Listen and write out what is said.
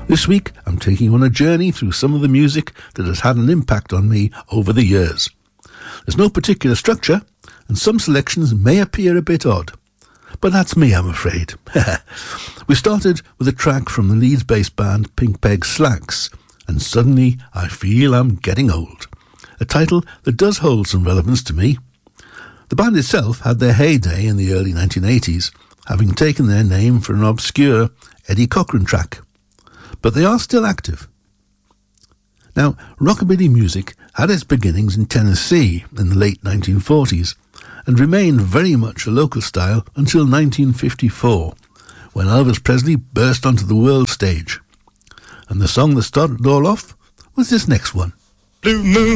This week, I'm taking you on a journey through some of the music that has had an impact on me over the years. There's no particular structure, and some selections may appear a bit odd. But that's me, I'm afraid. We started with a track from the Leeds-based band Pink Peg's Slacks, and Suddenly I Feel I'm Getting Old, a title that does hold some relevance to me. The band itself had their heyday in the early 1980s, having taken their name for an obscure Eddie Cochran track. But they are still active. Now, rockabilly music had its beginnings in Tennessee in the late 1940s and remained very much a local style until 1954, when Elvis Presley burst onto the world stage. And the song that started it all off was this next one. Blue moon.